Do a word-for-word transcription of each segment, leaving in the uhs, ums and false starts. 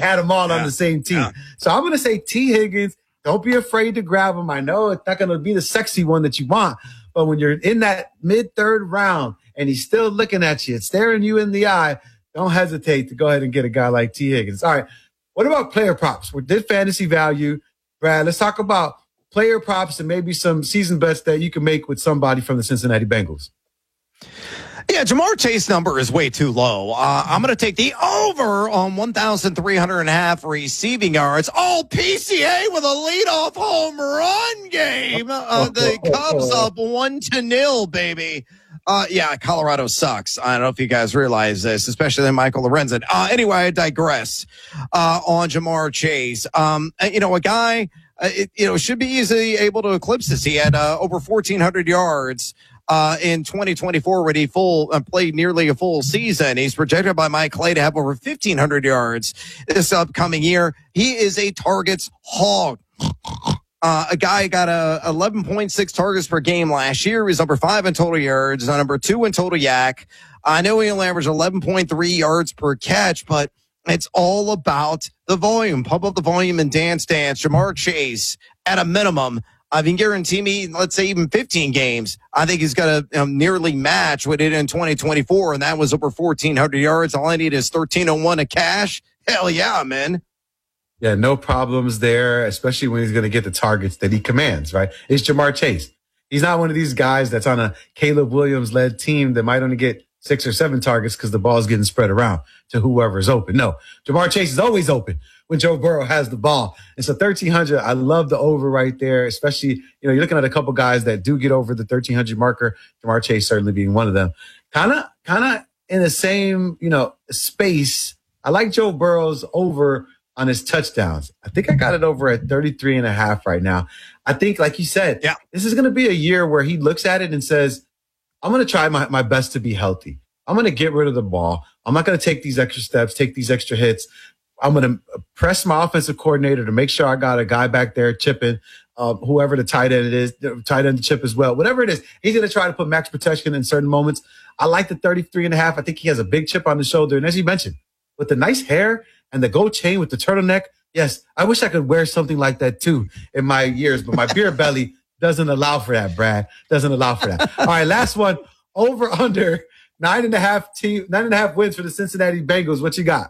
had them all yeah. on the same team. Yeah. So I'm going to say T. Higgins. Don't be afraid to grab him. I know it's not going to be the sexy one that you want, but when you're in that mid-third round and he's still looking at you, staring you in the eye, don't hesitate to go ahead and get a guy like T. Higgins. All right. What about player props? We did fantasy value. Brad, let's talk about player props and maybe some season bets that you can make with somebody from the Cincinnati Bengals. Yeah, Jamar Chase number is way too low. Uh, I'm going to take the over on one thousand three hundred and a half receiving yards. Oh, P C A with a leadoff home run game. Uh, the Cubs up one to nil, baby. Uh, yeah, Colorado sucks. I don't know if you guys realize this, especially Michael Lorenzen. Uh, anyway, I digress, uh, on Jamar Chase. Um, you know, a guy, uh, it, you know, should be easily able to eclipse this. He had, uh, over fourteen hundred yards. Uh, in twenty twenty-four, when he full uh, played nearly a full season. He's projected by Mike Clay to have over fifteen hundred yards this upcoming year. He is a targets hog. Uh, a guy got a eleven point six targets per game last year. He's number five in total yards, number two in total yak. I know he only averaged eleven point three yards per catch, but it's all about the volume. Pump up the volume and dance dance. Jamar Chase, at a minimum, I can guarantee me, let's say even fifteen games, I think he's going to um, nearly match what he did in twenty twenty-four, and that was over fourteen hundred yards. All I need is thirteen oh one of cash. Hell yeah, man. Yeah, no problems there, especially when he's going to get the targets that he commands, right? It's Jamar Chase. He's not one of these guys that's on a Caleb Williams-led team that might only get six or seven targets because the ball's getting spread around to whoever is open. No, Jamar Chase is always open when Joe Burrow has the ball. And so thirteen hundred, I love the over right there, especially, you know, you're looking at a couple guys that do get over the thirteen hundred marker, Jamar Chase certainly being one of them. Kind of, kind of in the same, you know, space. I like Joe Burrow's over on his touchdowns. I think I got it over at thirty-three and a half right now. I think, like you said, yeah, this is going to be a year where he looks at it and says, I'm going to try my, my best to be healthy. I'm going to get rid of the ball. I'm not going to take these extra steps, take these extra hits. I'm going to press my offensive coordinator to make sure I got a guy back there chipping, uh, whoever the tight end it is, the tight end chip as well. Whatever it is, he's going to try to put max protection in certain moments. I like the thirty-three and a half. I think he has a big chip on the shoulder. And as you mentioned, with the nice hair and the gold chain with the turtleneck, yes, I wish I could wear something like that too in my years, but my beer belly doesn't allow for that, Brad. Doesn't allow for that. All right, last one. Over under nine and a half team, nine and a half wins for the Cincinnati Bengals. What you got?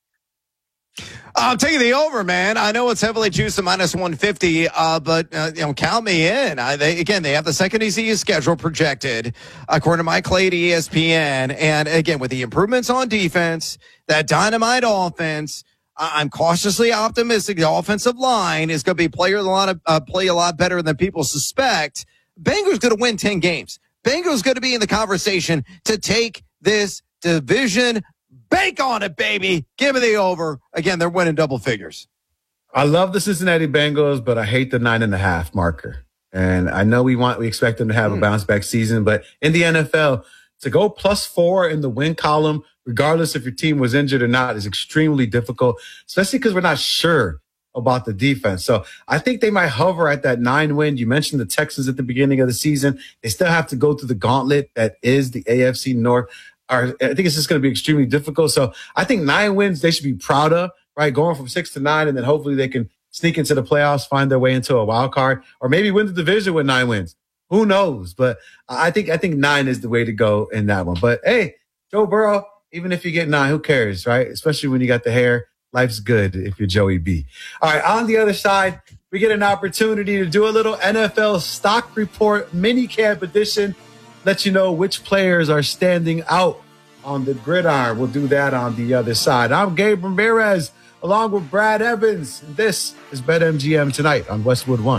I'm taking the over, man. I know it's heavily juiced to minus one fifty, uh, but uh, you know, count me in. I, they, again, they have the second easiest schedule projected, according to Mike Clay at E S P N. And again, with the improvements on defense, that dynamite offense, I'm cautiously optimistic the offensive line is going to be player a lot of, uh, play a lot better than people suspect. Bengals going to win ten games. Bengals going to be in the conversation to take this division. Bank on it, baby. Give me the over. Again, they're winning double figures. I love the Cincinnati Bengals, but I hate the nine and a half marker. And I know we want, we expect them to have mm. a bounce back season, but in the N F L, to go plus four in the win column, regardless if your team was injured or not, is extremely difficult, especially because we're not sure about the defense. So I think they might hover at that nine win. You mentioned the Texans at the beginning of the season. They still have to go through the gauntlet that is the A F C North. Are, I think it's just going to be extremely difficult. So I think nine wins they should be proud of, right? Going from six to nine, and then hopefully they can sneak into the playoffs, find their way into a wild card, or maybe win the division with nine wins. Who knows? But I think I think nine is the way to go in that one. But hey, Joe Burrow, even if you get nine, who cares, right? Especially when you got the hair. Life's good if you're Joey B. All right, on the other side, we get an opportunity to do a little N F L stock report mini camp edition. Let you know which players are standing out on the gridiron. We'll do that on the other side. I'm Gabe Ramirez, along with Brad Evans. And this is BetMGM Tonight on Westwood One.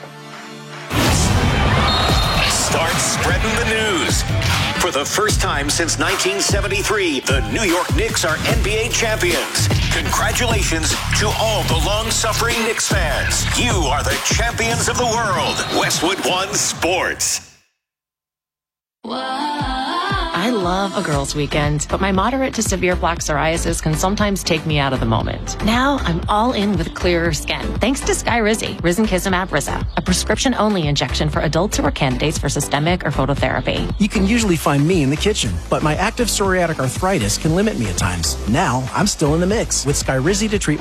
Start spreading the news. For the first time since nineteen seventy-three, the New York Knicks are N B A champions. Congratulations to all the long-suffering Knicks fans. You are the champions of the world. Westwood One Sports. I love a girls' weekend, but my moderate to severe plaque psoriasis can sometimes take me out of the moment. Now I'm all in with clearer skin, thanks to Skyrizi, Risankizumab Rizza, a prescription-only injection for adults who are candidates for systemic or phototherapy. You can usually find me in the kitchen, but my active psoriatic arthritis can limit me at times. Now I'm still in the mix with Skyrizi to treat